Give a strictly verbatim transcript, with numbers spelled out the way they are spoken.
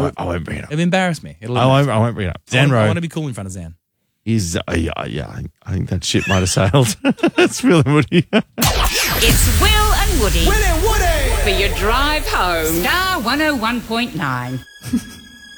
won't, I won't bring it up. It'll embarrass me. It'll I won't, I won't bring it up. Zan I Rowe want to be cool in front of Zan. is, uh, yeah, yeah, I think, I think that ship might have sailed. That's Will and Woody. It's Will and Woody. Will and Woody. For your drive home. Star one oh one point nine.